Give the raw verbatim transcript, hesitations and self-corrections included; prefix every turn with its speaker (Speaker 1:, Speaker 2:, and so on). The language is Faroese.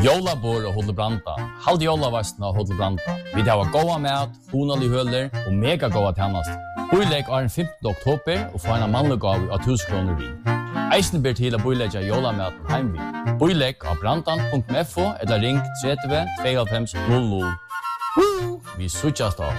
Speaker 1: Jólabor og Hotel Branda. Halde jólavastna og Hotel Branda. Vi har goda mat, honalig høler og mega goda tjänast. Boilegg er den femtende oktober og få en mannlig gav av tusen kroner vi. Eisen ber til å boilegge jólamaten heim vi. Boilegg av brandan punktum f o eller ring tretti tveyoghálvfems null null. Vi suttjast av.